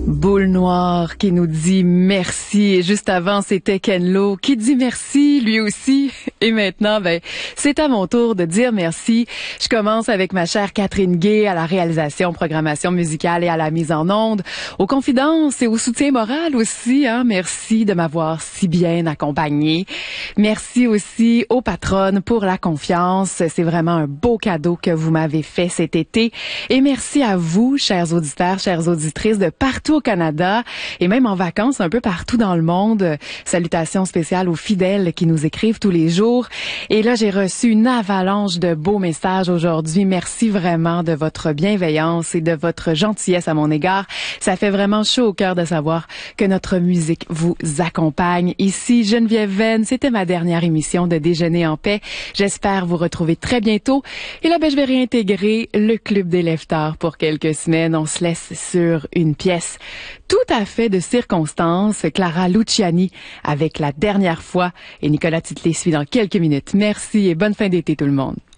Boule Noire qui nous dit merci. Et juste avant, c'était Ken Lo qui dit merci, lui aussi. Et maintenant, c'est à mon tour de dire merci. Je commence avec ma chère Catherine Gay à la réalisation, programmation musicale et à la mise en onde, aux confidences et au soutien moral aussi. Merci de m'avoir si bien accompagnée. Merci aussi aux patronnes pour la confiance. C'est vraiment un beau cadeau que vous m'avez fait cet été. Et merci à vous, chers auditeurs, chères auditrices de partout au Canada et même en vacances un peu partout dans le monde. Salutations spéciales aux fidèles qui nous écrivent tous les jours. Et là, j'ai reçu une avalanche de beaux messages aujourd'hui. Merci vraiment de votre bienveillance et de votre gentillesse à mon égard. Ça fait vraiment chaud au cœur de savoir que notre musique vous accompagne. Ici, Geneviève Venn, c'était ma dernière émission de Déjeuner en paix. J'espère vous retrouver très bientôt. Et là, je vais réintégrer le Club des Leftards pour quelques semaines. On se laisse sur une pièce tout à fait de circonstance. Clara Luciani avec La Dernière Fois et Nicolas Titley suit dans quelques minutes. Merci et bonne fin d'été tout le monde.